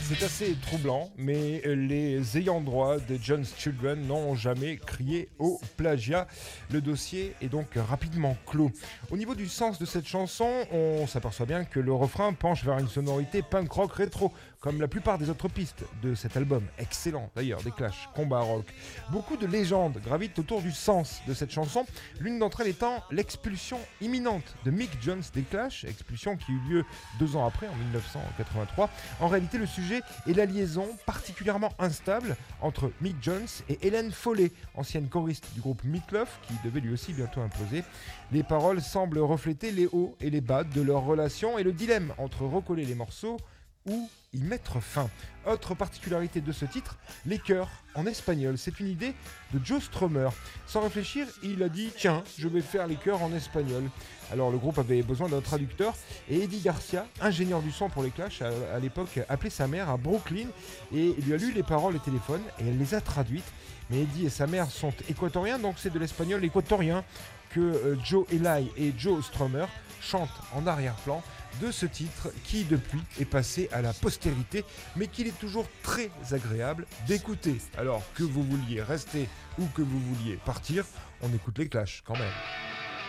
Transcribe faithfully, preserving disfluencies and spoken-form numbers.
C'est assez troublant, mais les ayants droit de John's Children n'ont jamais crié au plagiat. Le dossier est donc rapidement clos. Au niveau du sens de cette chanson, on s'aperçoit bien que le refrain penche vers une sonorité punk rock rétro, comme la plupart des autres pistes de cet album. Excellent d'ailleurs, des Clash, combat rock. Beaucoup de légendes gravitent autour du sens de cette chanson, l'une d'entre elles étant l'expulsion imminente de Mick Jones des Clash, expulsion qui eut lieu deux ans après, en dix-neuf cent quatre-vingt-trois. En réalité, le sujet est la liaison particulièrement instable entre Mick Jones et Helen Foley, ancienne choriste du groupe Meatloaf, qui devait lui aussi bientôt imposer. Les paroles semblent refléter les hauts et les bas de leur relation et le dilemme entre recoller les morceaux ou y mettre fin. Autre particularité de ce titre, les chœurs en espagnol. C'est une idée de Joe Strummer. Sans réfléchir, il a dit « Tiens, je vais faire les chœurs en espagnol ». Alors le groupe avait besoin d'un traducteur et Eddie Garcia, ingénieur du son pour les Clash, a à l'époque appelé sa mère à Brooklyn et lui a lu les paroles au téléphone et elle les a traduites. Mais Eddie et sa mère sont équatoriens, donc c'est de l'espagnol équatorien que euh, Joe Ely et Joe Strummer chantent en arrière-plan de ce titre qui depuis est passé à la postérité mais qu'il est toujours très agréable d'écouter. Alors que vous vouliez rester ou que vous vouliez partir, on écoute les Clash quand même.